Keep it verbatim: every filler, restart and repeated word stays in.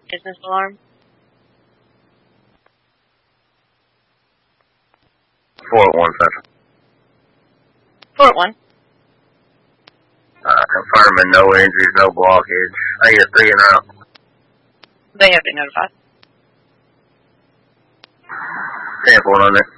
Business alarm. four one Central. four one. Uh, confirming no injuries, no blockage. I get three and out. They have been notified. ten four on there.